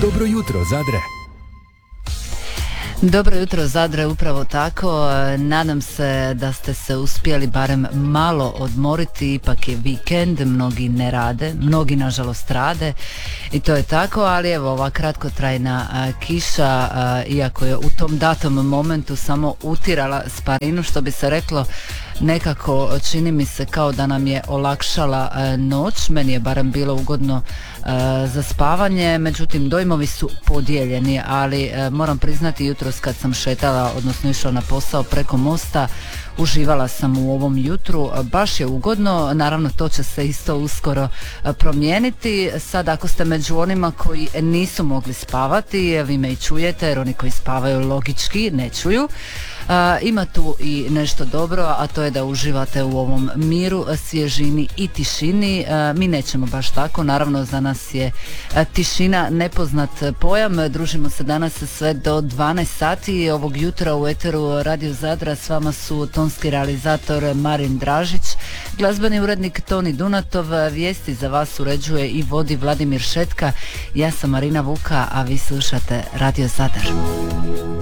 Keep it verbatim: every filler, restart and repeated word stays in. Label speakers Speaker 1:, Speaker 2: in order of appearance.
Speaker 1: Dobro jutro, Zadre.
Speaker 2: Dobro jutro, Zadre, upravo tako. Nadam se da ste se uspjeli barem malo odmoriti, ipak je vikend, mnogi ne rade, mnogi nažalost rade i to je tako, ali evo ova kratkotrajna a, kiša, a, iako je u tom datom momentu samo utirala sparinu, što bi se reklo, nekako čini mi se kao da nam je olakšala e, noć, meni je barem bilo ugodno e, za spavanje, međutim dojmovi su podijeljeni, ali e, moram priznati jutros kad sam šetala, odnosno išla na posao preko mosta, uživala sam u ovom jutru, baš je ugodno, naravno to će se isto uskoro promijeniti. Sad ako ste među onima koji nisu mogli spavati, vi me i čujete, jer oni koji spavaju logički ne čuju. Uh, ima tu i nešto dobro, a to je da uživate u ovom miru, svježini i tišini. Uh, mi nećemo baš tako, naravno za nas je uh, tišina nepoznat pojam. Družimo se danas sve do dvanaest sati ovog jutra u eteru Radio Zadra. S vama su tonski realizator Marin Dražić, glazbeni urednik Toni Dunatov, vijesti za vas uređuje i vodi Vladimir Šetka. Ja sam Marina Vuka, a vi slušate Radio Zadar.